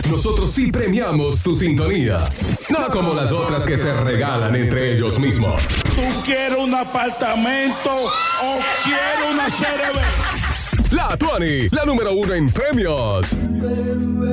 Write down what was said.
nosotros sí premiamos tu sintonía. No como las otras que se regalan entre ellos mismos. ¿Tú quieres un apartamento o quieres una CRB? La Tuani, la número 1 en premios.